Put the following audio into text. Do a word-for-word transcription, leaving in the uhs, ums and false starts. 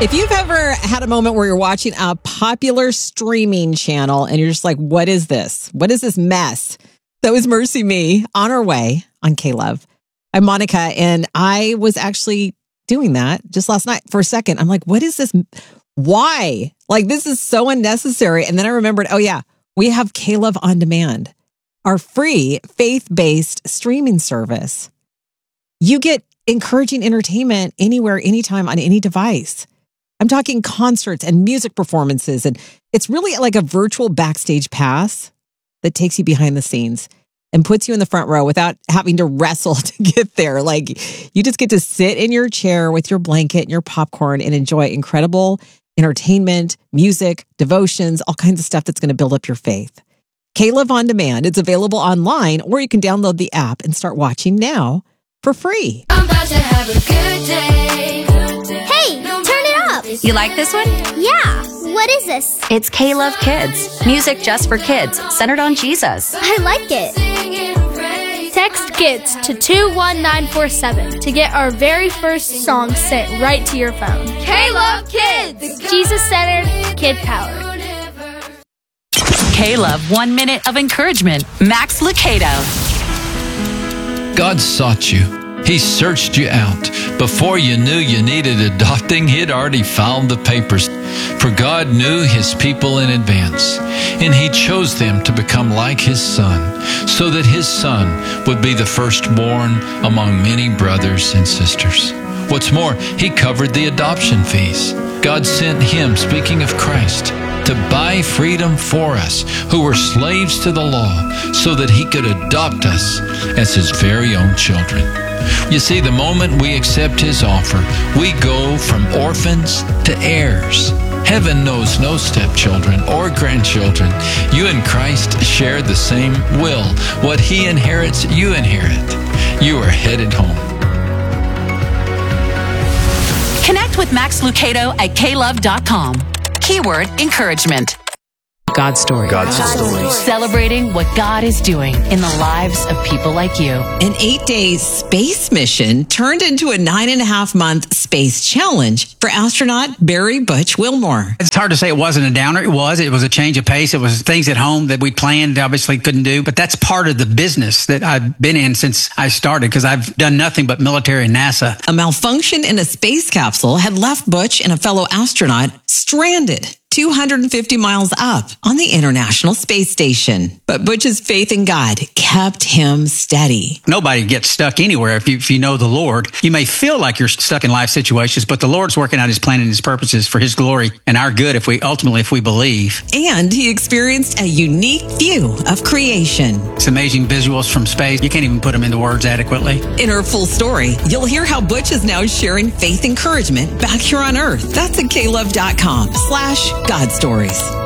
If you've ever had a moment where you're watching a popular streaming channel and you're just like, what is this? What is this mess? That was Mercy Me on our way on K-Love. I'm Monica, and I was actually doing that just last night for a second. I'm like, what is this? Why? Like, this is so unnecessary. And then I remembered, oh yeah, we have K-Love On Demand, our free faith-based streaming service. You get encouraging entertainment anywhere, anytime, on any device. I'm talking concerts and music performances, and it's really like a virtual backstage pass that takes you behind the scenes and puts you in the front row without having to wrestle to get there. Like, you just get to sit in your chair with your blanket and your popcorn and enjoy incredible entertainment, music, devotions, all kinds of stuff that's going to build up your faith. K-Love On Demand. It's available online, or you can download the app and start watching now for free. I'm about to have a good day. Hey, turn it up. You like this one? Yeah. What is this? It's K-Love Kids. Music just for kids, centered on Jesus. I like it. Text KIDS to two one nine four seven to get our very first song sent right to your phone. K-Love Kids. Jesus-centered, kid-powered. K-Love One Minute of Encouragement. Max Lucado. God sought you. He searched you out. Before you knew you needed adopting, He'd already filed the papers. For God knew His people in advance, and He chose them to become like His Son, so that His Son would be the firstborn among many brothers and sisters. What's more, He covered the adoption fees. God sent Him, speaking of Christ, to buy freedom for us who were slaves to the law, so that He could adopt us as His very own children. You see, the moment we accept His offer, we go from orphans to heirs. Heaven knows no stepchildren or grandchildren. You and Christ share the same will. What He inherits, you inherit. You are headed home. Connect with Max Lucado at K love dot com. Keyword encouragement. God Story. God's stories. Celebrating what God is doing in the lives of people like you. An eight-day space mission turned into a nine and a half month space challenge for astronaut Barry Butch Wilmore. It's hard to say it wasn't a downer. It was. It was a change of pace. It was things at home that we planned, obviously couldn't do. But that's part of the business that I've been in since I started, because I've done nothing but military and NASA. A malfunction in a space capsule had left Butch and a fellow astronaut stranded two hundred fifty miles up on the International Space Station. But Butch's faith in God kept him steady. Nobody gets stuck anywhere if you, if you know the Lord. You may feel like you're stuck in life situations, but the Lord's working out His plan and His purposes for His glory and our good, if we ultimately, if we believe. And he experienced a unique view of creation. It's amazing visuals from space. You can't even put them into words adequately. In her full story, you'll hear how Butch is now sharing faith encouragement back here on Earth. That's at K love dot com slash God Stories.